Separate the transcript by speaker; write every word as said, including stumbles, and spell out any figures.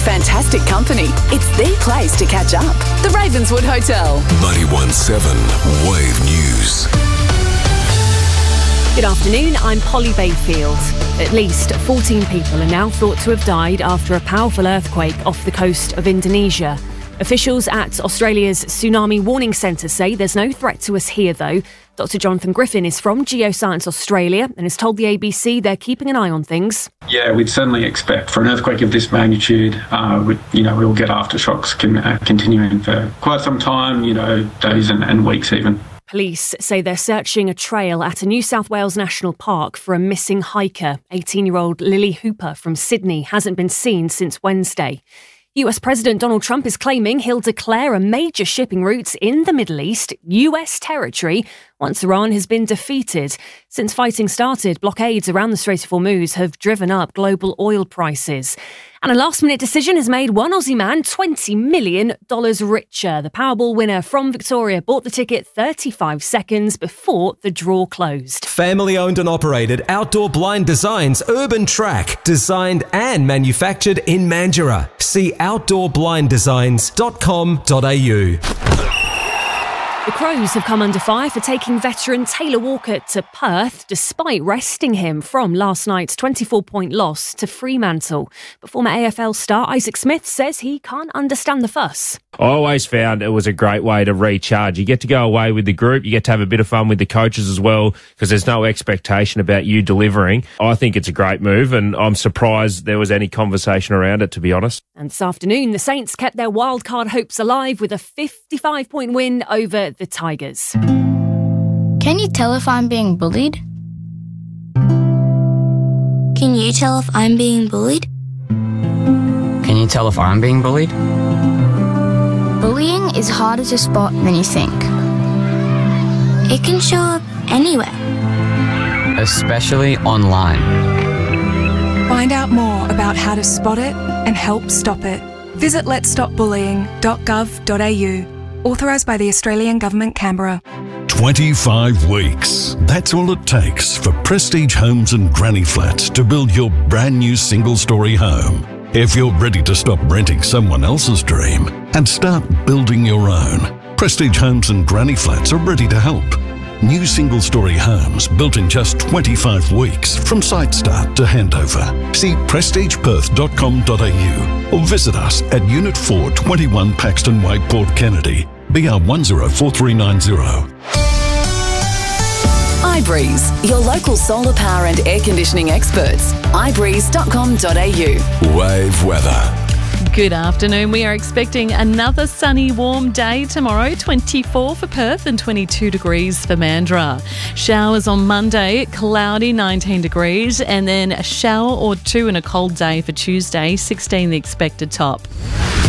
Speaker 1: fantastic company. It's the place to catch up. The Ravenswood Hotel.
Speaker 2: ninety-one point seven Wave News.
Speaker 3: Good afternoon, I'm Polly Bayfield. At least fourteen people are now thought to have died after a powerful earthquake off the coast of Indonesia. Officials at Australia's Tsunami Warning Centre say there's no threat to us here, though. Doctor Jonathan Griffin is from Geoscience Australia and has told the A B C they're keeping an eye on things.
Speaker 4: Yeah, we'd certainly expect for an earthquake of this magnitude, uh, we, you know, we'll get aftershocks can, uh, continuing for quite some time, you know, days and, and weeks even.
Speaker 3: Police say they're searching a trail at a New South Wales National Park for a missing hiker. eighteen-year-old Lily Hooper from Sydney hasn't been seen since Wednesday. U S President Donald Trump is claiming he'll declare a major shipping route in the Middle East U S territory once Iran has been defeated. Since fighting started, blockades around the Strait of Hormuz have driven up global oil prices. And a last-minute decision has made one Aussie man twenty million dollars richer. The Powerball winner from Victoria bought the ticket thirty-five seconds before the draw closed.
Speaker 5: Family-owned and operated Outdoor Blind Designs Urban Track, designed and manufactured in Mandurah. See outdoor blind designs dot com dot a u.
Speaker 3: The Crows have come under fire for taking veteran Taylor Walker to Perth despite resting him from last night's twenty-four point loss to Fremantle. But former A F L star Isaac Smith says he can't understand the fuss.
Speaker 6: I always found it was a great way to recharge. You get to go away with the group, you get to have a bit of fun with the coaches as well, because there's no expectation about you delivering. I think it's a great move, and I'm surprised there was any conversation around it, to be honest.
Speaker 3: And this afternoon, the Saints kept their wildcard hopes alive with a fifty-five point win over the Tigers.
Speaker 7: Can you tell if I'm being bullied? Can you tell if I'm being bullied?
Speaker 8: Can you tell if I'm being bullied?
Speaker 7: Bullying is harder to spot than you think. It can show up anywhere.
Speaker 8: Especially online.
Speaker 9: Find out more about how to spot it and help stop it. Visit lets stop bullying dot gov dot a u. Authorised by the Australian Government, Canberra.
Speaker 2: twenty-five weeks. That's all it takes for Prestige Homes and Granny Flats to build your brand new single-storey home. If you're ready to stop renting someone else's dream and start building your own, Prestige Homes and Granny Flats are ready to help. New single-storey homes built in just twenty-five weeks from site start to handover. See prestige perth dot com dot a u or visit us at Unit four, twenty-one Paxton Way, Port Kennedy, B R one zero four three nine zero.
Speaker 1: iBreeze, your local solar power and air conditioning experts. i breeze dot com dot a u.
Speaker 2: Wave weather.
Speaker 10: Good afternoon. We are expecting another sunny, warm day tomorrow, twenty-four for Perth and twenty-two degrees for Mandurah. Showers on Monday, cloudy, nineteen degrees, and then a shower or two and a cold day for Tuesday, sixteen the expected top.